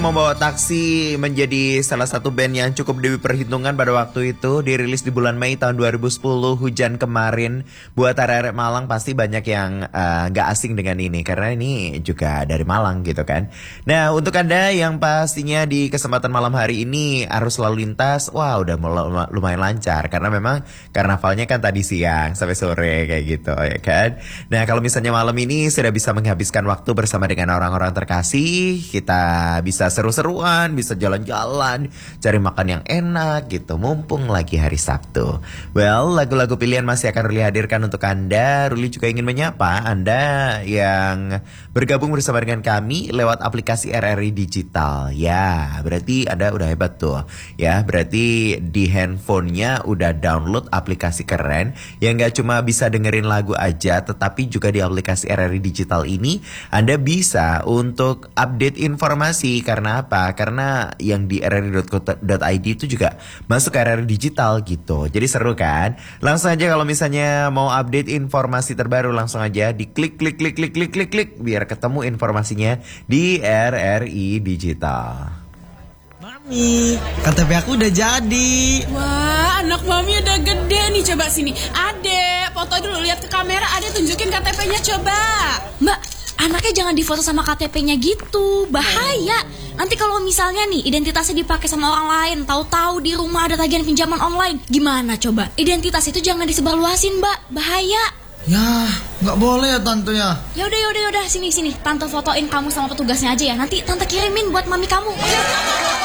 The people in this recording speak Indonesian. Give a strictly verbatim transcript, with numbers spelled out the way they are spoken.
Membawa Taksi menjadi salah satu band yang cukup diperhitungkan pada waktu itu. Dirilis di bulan Mei tahun dua ribu sepuluh, hujan kemarin. Buat arek-arek Malang pasti banyak yang uh, gak asing dengan ini, karena ini juga dari Malang gitu kan. Nah, untuk Anda yang pastinya di kesempatan malam hari ini arus lalu lintas, wah udah lumayan lancar. Karena memang karnavalnya kan tadi siang sampai sore kayak gitu ya kan. Nah, kalau misalnya malam ini sudah bisa menghabiskan waktu bersama dengan orang-orang terkasih, kita bisa seru-seruan, bisa jalan-jalan, cari makan yang enak gitu, mumpung lagi hari Sabtu. Well, lagu-lagu pilihan masih akan Ruli hadirkan untuk Anda. Ruli juga ingin menyapa Anda yang bergabung bersama dengan kami lewat aplikasi R R I Digital. Ya, berarti Anda udah hebat tuh. Ya, berarti di handphonenya udah download aplikasi keren yang gak cuma bisa dengerin lagu aja, tetapi juga di aplikasi R R I Digital ini Anda bisa untuk update informasi. Karena apa? Karena yang di r r i dot co dot i d itu juga masuk ke R R I Digital gitu. Jadi seru kan? Langsung aja kalau misalnya mau update informasi terbaru, langsung aja di klik klik klik klik klik klik klik biar ketemu informasinya di R R I Digital. Mami, K T P aku udah jadi. Wah, anak mami udah gede nih. Coba sini. Adek, foto dulu, lihat ke kamera. Adek tunjukin K T P-nya coba. Mbak, anaknya jangan difoto sama K T P-nya gitu, bahaya. Nanti kalau misalnya nih identitasnya dipakai sama orang lain, tahu-tahu di rumah ada tagihan pinjaman online, gimana coba? Identitas itu jangan disebarluasin, Mbak, bahaya. Ya, nggak boleh ya tante ya. Yaudah, yaudah, yaudah, sini, sini. Tante fotoin kamu sama petugasnya aja ya. Nanti tante kirimin buat mami kamu.